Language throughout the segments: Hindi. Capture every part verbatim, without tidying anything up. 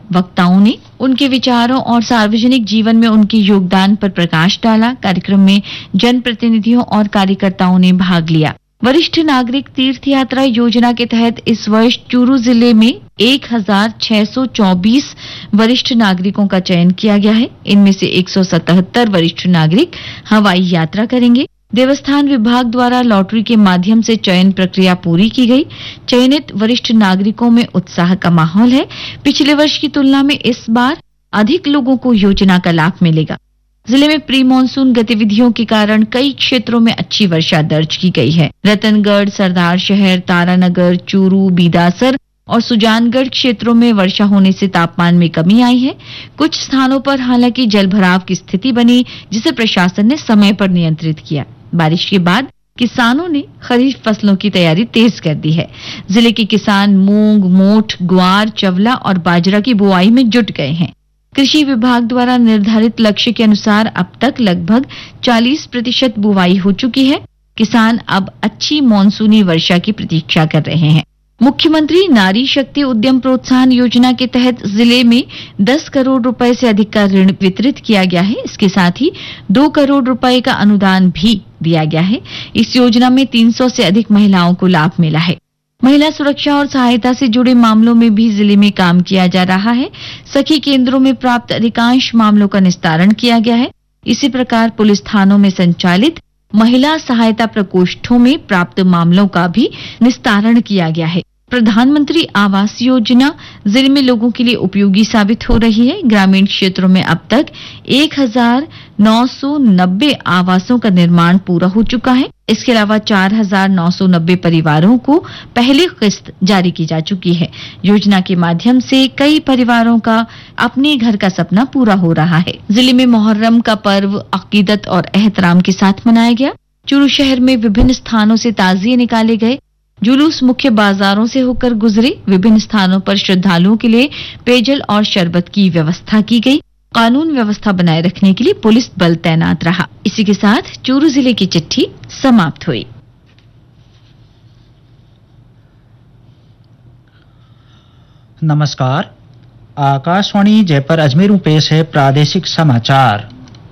वक्ताओं ने उनके विचारों और सार्वजनिक जीवन में उनके योगदान पर प्रकाश डाला। कार्यक्रम में जनप्रतिनिधियों और कार्यकर्ताओं ने भाग लिया। वरिष्ठ नागरिक तीर्थ यात्रा योजना के तहत इस वर्ष चूरू जिले में एक हजार छह सौ चौबीस वरिष्ठ नागरिकों का चयन किया गया है। इनमें से एक सौ सतहत्तर वरिष्ठ नागरिक हवाई यात्रा करेंगे। देवस्थान विभाग द्वारा लॉटरी के माध्यम से चयन प्रक्रिया पूरी की गई। चयनित वरिष्ठ नागरिकों में उत्साह का माहौल है। पिछले वर्ष की तुलना में इस बार अधिक लोगों को योजना का लाभ मिलेगा। जिले में प्री मानसून गतिविधियों के कारण कई क्षेत्रों में अच्छी वर्षा दर्ज की गई है। रतनगढ़, सरदार शहर, तारानगर, चूरू, बीदासर और सुजानगढ़ क्षेत्रों में वर्षा होने से तापमान में कमी आई है। कुछ स्थानों पर हालांकि जलभराव की स्थिति बनी, जिसे प्रशासन ने समय पर नियंत्रित किया। बारिश के बाद किसानों ने खरीफ फसलों की तैयारी तेज कर दी है। जिले के किसान मूंग, मोठ, ग्वार, चवला और बाजरा की बुआई में जुट गए हैं। कृषि विभाग द्वारा निर्धारित लक्ष्य के अनुसार अब तक लगभग चालीस प्रतिशत बुवाई हो चुकी है। किसान अब अच्छी मॉनसूनी वर्षा की प्रतीक्षा कर रहे हैं। मुख्यमंत्री नारी शक्ति उद्यम प्रोत्साहन योजना के तहत जिले में दस करोड़ रुपए से अधिक का ऋण वितरित किया गया है। इसके साथ ही दो करोड़ रुपए का अनुदान भी दिया गया है। इस योजना में तीन सौ से अधिक महिलाओं को लाभ मिला है। महिला सुरक्षा और सहायता से जुड़े मामलों में भी जिले में काम किया जा रहा है। सखी केंद्रों में प्राप्त अधिकांश मामलों का निस्तारण किया गया है। इसी प्रकार पुलिस थानों में संचालित महिला सहायता प्रकोष्ठों में प्राप्त मामलों का भी निस्तारण किया गया है। प्रधानमंत्री आवास योजना जिले में लोगों के लिए उपयोगी साबित हो रही है। ग्रामीण क्षेत्रों में अब तक एक हजार नौ सौ नब्बे आवासों का निर्माण पूरा हो चुका है। इसके अलावा चार हजार नौ सौ नब्बे परिवारों को पहली किस्त जारी की जा चुकी है। योजना के माध्यम से कई परिवारों का अपने घर का सपना पूरा हो रहा है। जिले में मुहर्रम का पर्व अकीदत और एहतराम के साथ मनाया गया। चूरू शहर में विभिन्न स्थानों से ताजिए निकाले गए। जुलूस मुख्य बाजारों से होकर गुजरे। विभिन्न स्थानों पर श्रद्धालुओं के लिए पेयजल और शरबत की व्यवस्था की गई। कानून व्यवस्था बनाए रखने के लिए पुलिस बल तैनात रहा। इसी के साथ चूरू जिले की चिट्ठी समाप्त हुई। नमस्कार, आकाशवाणी जयपुर अजमेर पेश है प्रादेशिक समाचार।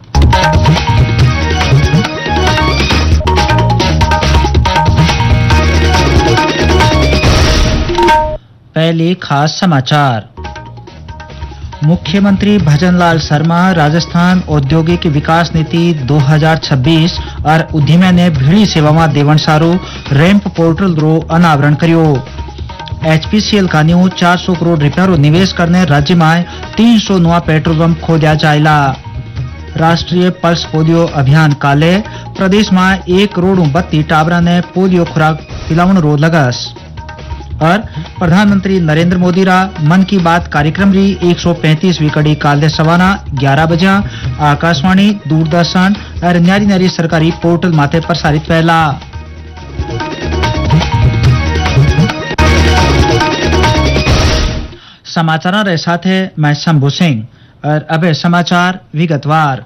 पहले खास समाचार। मुख्यमंत्री भजनलाल शर्मा राजस्थान औद्योगिक विकास नीति दो हज़ार छब्बीस और उद्यमियों ने भीड़ी सेवा देवण सारो रैंप पोर्टल रो अनावरण करियो। एचपीसीएल का न्यू चार सौ करोड़ रुपया रो निवेश करने राज्य में तीन सौ नवा पेट्रोल पंप खोदा जायला। राष्ट्रीय पल्स पोलियो अभियान काले प्रदेश में एक करोड़ बत्ती टाबरा ने पोलियो खुराक पिलावन रो लगस। और प्रधानमंत्री नरेंद्र मोदी रा मन की बात कार्यक्रम री एक सौ पैंतीसवीं कड़ी काल सवाना ग्यारह बजे आकाशवाणी, दूरदर्शन और न्यारी न्यारी सरकारी पोर्टल माथे प्रसारित पहला। समाचार रे साथ है मैं शंभू सिंह और अब समाचार विगतवार।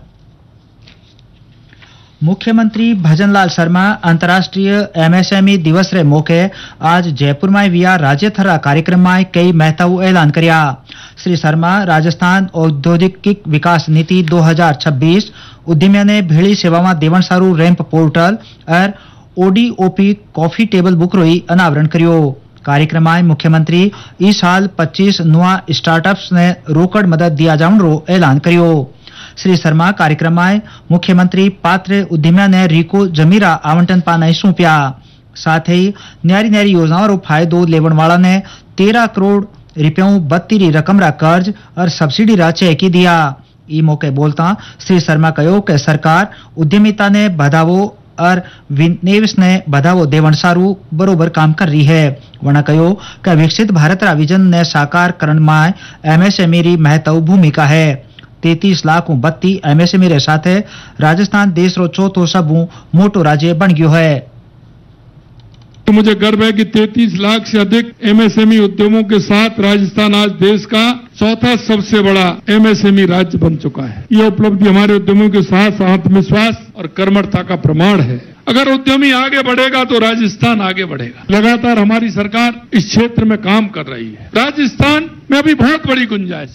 मुख्यमंत्री भजनलाल शर्मा अंतर्राष्ट्रीय एमएसएमई दिवस रे मौके आज जयपुर में विया राज्य थरा कार्यक्रम में कई महत्व ऐलान करया। श्री शर्मा राजस्थान औद्योगिक विकास नीति दो हज़ार छब्बीस उद्यमियों ने भीड़ी सेवा में देवण सारू रैंप पोर्टल और ओडीओपी कॉफी टेबल बुक रोई अनावरण करियो। कार्यक्रम में मुख्यमंत्री इस साल पच्चीस नुआ स्टार्टअप्स ने रोकड़ मदद दिया जावन रो ऐलान करियो। श्री शर्मा कार्यक्रम में मुख्यमंत्री पात्र उद्यमियों ने रिको जमीरा आवंटन पाना सौंपया। साथ ही न्यारी न्यारी योजनाओं रो फायदो लेवन वाला ने तेरह करोड़ रुपयों बत्तीरी रकम रा कर्ज और सब्सिडी रा चेक दिया। ई मौके बोलता श्री शर्मा कहो कि सरकार उद्यमिता ने बढ़ावो और निवेश ने बढ़ावो देवण सारू बरोबर काम कर रही है। वना कहो कि विकसित भारत रा विजन ने साकार करण में एमएसएमई री महत्व भूमिका है। तैतीस लाख बत्ती एमएसएमई रे साथ राजस्थान देश रो चौथो सबू मोटो राज्य बन गयो है। तो मुझे गर्व है कि तैतीस लाख से अधिक एमएसएमई उद्यमों के साथ राजस्थान आज देश का चौथा सबसे बड़ा एमएसएमई राज्य बन चुका है। ये उपलब्धि हमारे उद्यमों के साथ आत्मविश्वास और कर्मठता का प्रमाण है। अगर उद्यमी आगे बढ़ेगा तो राजस्थान आगे बढ़ेगा। लगातार हमारी सरकार इस क्षेत्र में काम कर रही है। राजस्थान में अभी बहुत बड़ी गुंजाइश